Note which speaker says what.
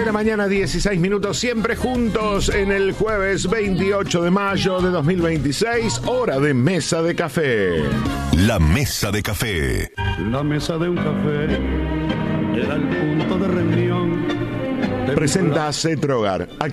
Speaker 1: la mañana, 16 minutos, siempre juntos en el jueves 28 de mayo de 2026, hora de Mesa de Café.
Speaker 2: La Mesa de Café.
Speaker 3: La mesa de un café era el punto de reunión.
Speaker 1: Presenta Cetrogar.